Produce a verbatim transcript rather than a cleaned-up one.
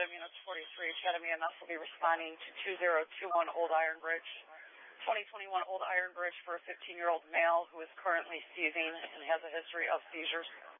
Chatham Units forty-three, Chatham E M S will be responding to two zero two one Old Iron Bridge, twenty twenty-one Old Iron Bridge for a fifteen-year-old male who is currently seizing and has a history of seizures.